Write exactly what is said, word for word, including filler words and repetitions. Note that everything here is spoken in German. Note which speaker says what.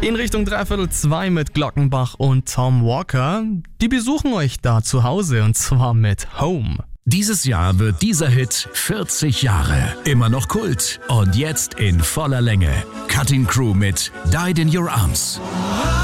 Speaker 1: In Richtung Dreiviertel zwei mit Glockenbach und Tom Walker. Die besuchen euch da zu Hause und zwar mit Home.
Speaker 2: Dieses Jahr wird dieser Hit vierzig Jahre. Immer noch Kult und jetzt in voller Länge. Cutting Crew mit Died in Your Arms.